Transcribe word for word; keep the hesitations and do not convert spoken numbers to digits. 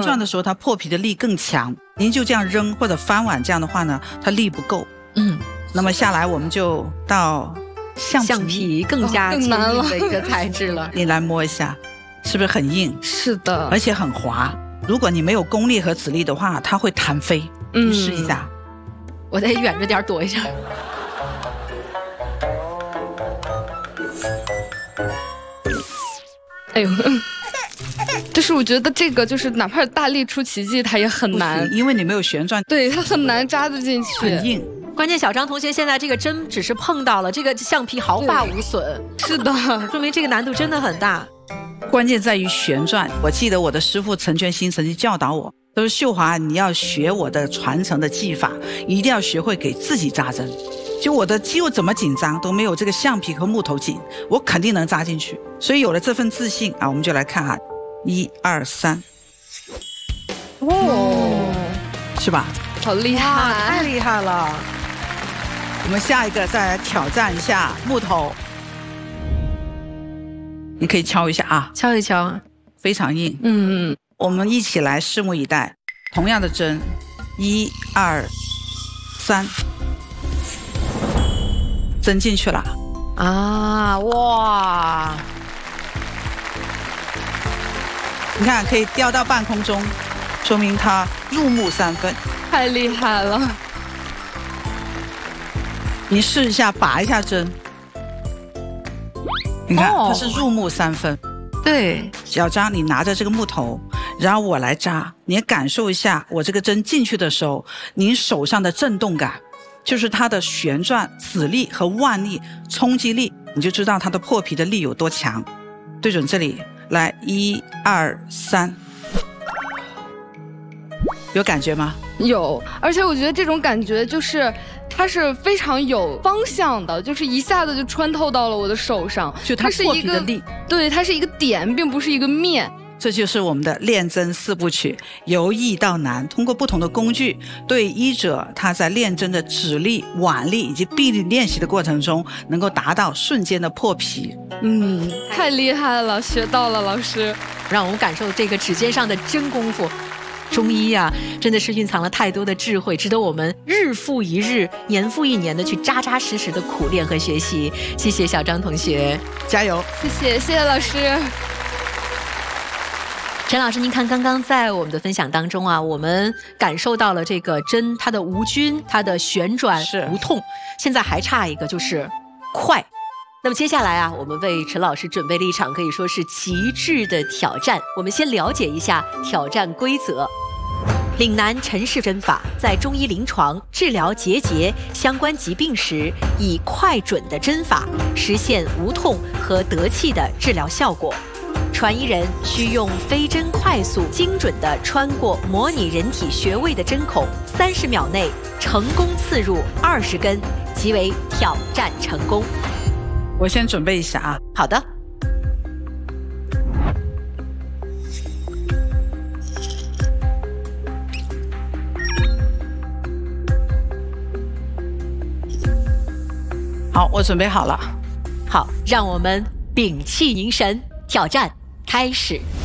转的时候它破皮的力更强，您就这样扔或者翻碗这样的话呢，它力不够。 嗯， 那么下来我们就到橡皮， 橡皮更加坚硬的一个材质了。 你来摸一下，是不是很硬？ 是的， 而且很滑。如果你没有功力和指力的话，它会弹飞。嗯，你试一下。 我得远着点躲一下。哎呦，就是我觉得这个就是哪怕是大力出奇迹，它也很难， 因为你没有旋转， 对，它很难扎得进去， 很硬。 关键小张同学现在这个针只是碰到了，这个橡皮毫发无损。是的，说明这个难度真的很大。 关键在于旋转。我记得我的师傅陈全新曾经教导我，他说秀华，你要学我的传承的技法，一定要学会给自己扎针。就我的肌肉怎么紧张都没有这个橡皮和木头紧，我肯定能扎进去。所以有了这份自信啊，我们就来看哈，一二三，哦，是吧？ 好厉害， 太厉害了！我们下一个再来挑战一下木头，你可以敲一下啊， 敲一敲， 非常硬。 嗯嗯， 我们一起来拭目以待。同样的针，一二三。针进去了啊！哇， 你看可以掉到半空中，说明它入木三分， 太厉害了。 你试一下拔一下针，你看、哦、它是入木三分。 对， 小张你拿着这个木头，然后我来扎，你感受一下我这个针进去的时候您手上的震动感，就是它的旋转、指力和腕力、冲击力，你就知道它的破皮的力有多强。对准这里，来，一二三，有感觉吗？ 有，而且我觉得这种感觉就是它是非常有方向的，就是一下子就穿透到了我的手上， 就它破皮的力， 对，它是一个点，并不是一个面。 这就是我们的练针四部曲，由易到难，通过不同的工具，对医者他在练针的指力、腕力以及臂力练习的过程中，能够达到瞬间的破皮。 嗯，太厉害了，学到了，老师，让我们感受这个指尖上的真功夫。中医啊，真的是蕴藏了太多的智慧，值得我们日复一日、年复一年的去扎扎实实的苦练和学习。谢谢小张同学， 加油！ 谢谢，谢谢老师。陈老师，您看刚刚在我们的分享当中啊，我们感受到了这个针它的无菌，它的旋转无痛，现在还差一个就是快。那么接下来啊，我们为陈老师准备了一场可以说是极致的挑战。我们先了解一下挑战规则。岭南陈氏针法在中医临床治疗结节相关疾病时，以快准的针法实现无痛和得气的治疗效果。传医人需用飞针快速精准地穿过模拟人体穴位的针孔，三十秒内成功刺入二十根，即为挑战成功。 我先准备一下啊。 好的。 好，我准备好了。 好，让我们屏气凝神，挑战开始。